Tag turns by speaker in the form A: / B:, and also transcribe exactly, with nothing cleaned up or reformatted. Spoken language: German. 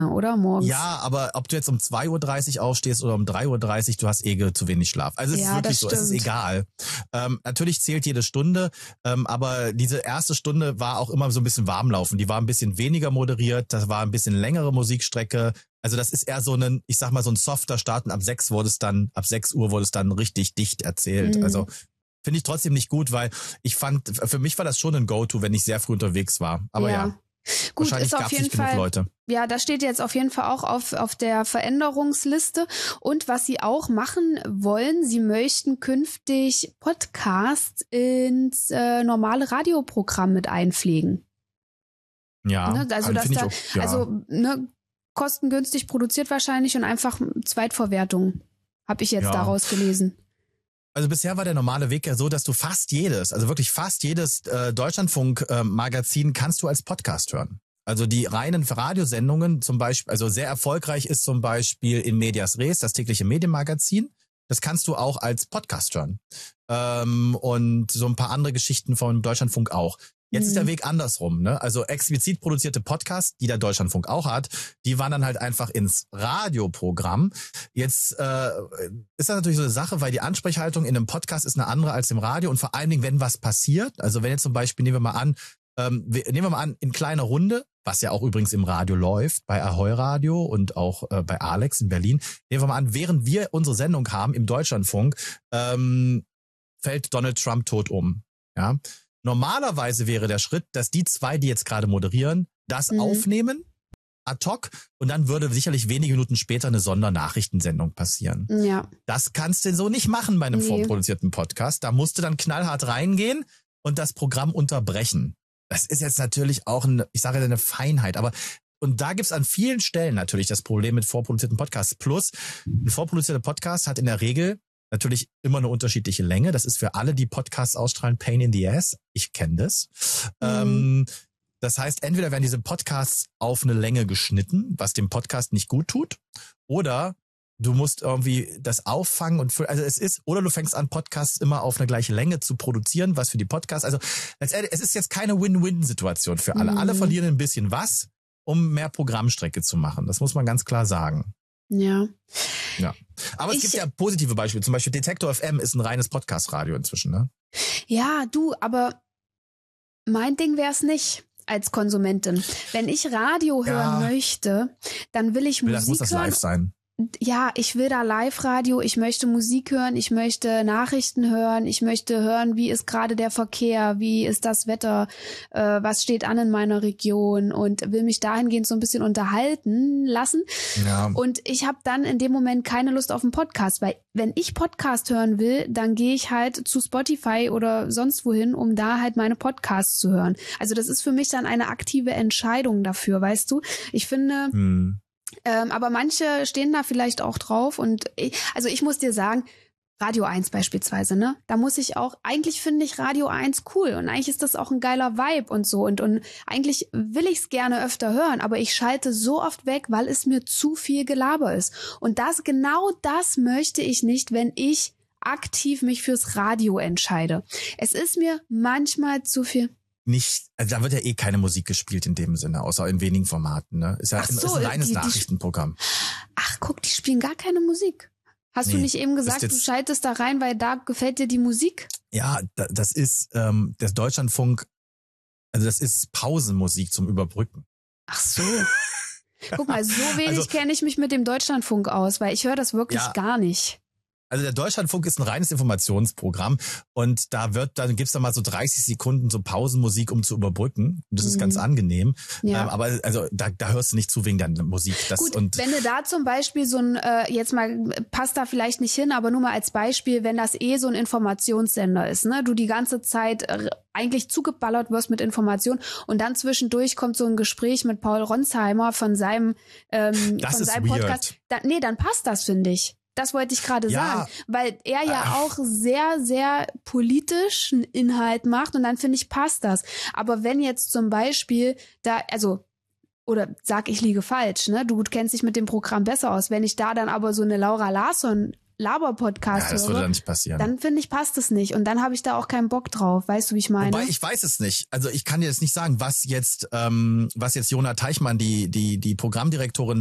A: oder morgens.
B: Ja, aber ob du jetzt um zwei Uhr dreißig aufstehst oder um drei Uhr dreißig, du hast eh zu wenig Schlaf. Also es
A: Ja,
B: ist wirklich
A: das
B: so,
A: stimmt.
B: es ist egal. Ähm, natürlich zählt jede Stunde, ähm, aber diese erste Stunde war auch immer so ein bisschen warmlaufen. Die war ein bisschen weniger moderiert, das war ein bisschen längere Musikstrecke. Also das ist eher so ein, ich sag mal, so ein softer Start und ab sechs wurde es dann, ab sechs Uhr wurde es dann richtig dicht erzählt.
A: Mhm.
B: Also finde ich trotzdem nicht gut, weil ich fand, für mich war das schon ein Go-To, wenn ich sehr früh unterwegs war. Aber ja.
A: ja. Gut,
B: Wahrscheinlich
A: ist auf
B: gab's
A: jeden
B: nicht genug
A: Fall,
B: Leute.
A: ja, das steht jetzt auf jeden Fall auch auf, auf der Veränderungsliste. Und was sie auch machen wollen, sie möchten künftig Podcasts ins äh, normale Radioprogramm mit einpflegen.
B: Ja,
A: Ne? Also, dass
B: finde
A: da,
B: ich auch, ja.
A: also ne, kostengünstig produziert wahrscheinlich und einfach Zweitverwertung, habe ich jetzt
B: Ja.
A: daraus gelesen.
B: Also bisher war der normale Weg ja so, dass du fast jedes, also wirklich fast jedes äh, Deutschlandfunk-Magazin äh, kannst du als Podcast hören. Also die reinen Radiosendungen zum Beispiel, also sehr erfolgreich ist zum Beispiel in Medias Res, das tägliche Medienmagazin. Das kannst du auch als Podcast hören. Ähm, und so ein paar andere Geschichten vom Deutschlandfunk auch. Jetzt mhm. ist der Weg andersrum, ne? Also explizit produzierte Podcasts, die der Deutschlandfunk auch hat, die wandern halt einfach ins Radioprogramm. Jetzt äh, ist das natürlich so eine Sache, weil die Ansprechhaltung in einem Podcast ist eine andere als im Radio und vor allen Dingen, wenn was passiert, also wenn jetzt zum Beispiel, nehmen wir mal an, ähm, wir, nehmen wir mal an, in kleiner Runde, was ja auch übrigens im Radio läuft, bei Ahoi Radio und auch äh, bei Alex in Berlin, nehmen wir mal an, während wir unsere Sendung haben im Deutschlandfunk, ähm, fällt Donald Trump tot um, ja. Normalerweise wäre der Schritt, dass die zwei, die jetzt gerade moderieren, das mhm. aufnehmen, ad hoc, und dann würde sicherlich wenige Minuten später eine Sondernachrichtensendung passieren.
A: Ja.
B: Das kannst du so nicht machen bei einem nee. vorproduzierten Podcast. Da musst du dann knallhart reingehen und das Programm unterbrechen. Das ist jetzt natürlich auch, eine, ich sage eine Feinheit, aber und da gibt's an vielen Stellen natürlich das Problem mit vorproduzierten Podcasts. Plus, ein vorproduzierter Podcast hat in der Regel natürlich immer eine unterschiedliche Länge. Das ist für alle, die Podcasts ausstrahlen, Pain in the Ass. Ich kenne das. Mhm. Ähm, das heißt, entweder werden diese Podcasts auf eine Länge geschnitten, was dem Podcast nicht gut tut, oder du musst irgendwie das auffangen und für, also es ist, oder du fängst an, Podcasts immer auf eine gleiche Länge zu produzieren, was für die Podcasts. Also letztendlich, es ist jetzt keine Win-Win-Situation für alle. Mhm. Alle verlieren ein bisschen was, um mehr Programmstrecke zu machen. Das muss man ganz klar sagen.
A: Ja.
B: Ja. Aber es
A: ich,
B: gibt ja positive Beispiele. Zum Beispiel Detektor F M ist ein reines Podcast-Radio inzwischen, ne?
A: Ja, du, aber mein Ding wär's nicht als Konsumentin. Wenn ich Radio hören ja. möchte, dann will ich
B: will,
A: Musik
B: das muss das
A: hören.
B: live sein.
A: Ja, ich will da Live-Radio, ich möchte Musik hören, ich möchte Nachrichten hören, ich möchte hören, wie ist gerade der Verkehr, wie ist das Wetter, äh, was steht an in meiner Region und will mich dahingehend so ein bisschen unterhalten lassen.
B: Ja.
A: Und ich habe dann in dem Moment keine Lust auf einen Podcast, weil wenn ich Podcast hören will, dann gehe ich halt zu Spotify oder sonst wohin, um da halt meine Podcasts zu hören. Also das ist für mich dann eine aktive Entscheidung dafür, weißt du? Ich finde...
B: Hm.
A: Ähm, aber manche stehen da vielleicht auch drauf und ich, also ich muss dir sagen, Radio eins beispielsweise, ne? Da muss ich auch, eigentlich finde ich Radio eins cool und eigentlich ist das auch ein geiler Vibe und so und, und eigentlich will ich es gerne öfter hören, aber ich schalte so oft weg, weil es mir zu viel Gelaber ist. Und das, genau das möchte ich nicht, wenn ich aktiv mich fürs Radio entscheide. Es ist mir manchmal zu viel...
B: Nicht, also da wird ja eh keine Musik gespielt in dem Sinne, außer in wenigen Formaten, ne? Ist ja
A: Ach so,
B: ist ein reines
A: die, die,
B: Nachrichtenprogramm.
A: Ach, guck, die spielen gar keine Musik. Hast nee, du nicht eben gesagt, du schaltest da rein, weil da gefällt dir die Musik?
B: Ja, das ist ähm, der Deutschlandfunk, also das ist Pausenmusik zum Überbrücken.
A: Ach so. Guck mal, so wenig also, kenne ich mich mit dem Deutschlandfunk aus, weil ich höre das wirklich ja, gar nicht.
B: Also der Deutschlandfunk ist ein reines Informationsprogramm und da wird, dann gibt's da mal so dreißig Sekunden so Pausenmusik, um zu überbrücken. Und das ist mhm. ganz angenehm. Ja. Ähm, aber also da, da hörst du nicht zu wegen der Musik. Das,
A: Gut,
B: und
A: wenn du da zum Beispiel so ein, äh, jetzt mal, passt da vielleicht nicht hin, aber nur mal als Beispiel, wenn das eh so ein Informationssender ist, ne, du die ganze Zeit äh, eigentlich zugeballert wirst mit Informationen und dann zwischendurch kommt so ein Gespräch mit Paul Ronsheimer von seinem, ähm,
B: das
A: von
B: ist
A: seinem
B: weird.
A: Podcast. Da, nee, dann passt das, finde ich. Das wollte ich gerade
B: ja.
A: sagen, weil er ja auch sehr, sehr politischen Inhalt macht und dann finde ich, passt das. Aber wenn jetzt zum Beispiel da, also, oder sag ich liege falsch, ne? Du kennst dich mit dem Programm besser aus. Wenn ich da dann aber so eine Laura Larsson Laber-Podcast
B: Ja, das
A: höre,
B: würde dann nicht passieren.
A: dann finde ich, passt es nicht. Und dann habe ich da auch keinen Bock drauf. Weißt du, wie ich meine?
B: Wobei, ich weiß es nicht. Also ich kann dir jetzt nicht sagen, was jetzt, ähm, was jetzt Jona Teichmann, die, die, die Programmdirektorin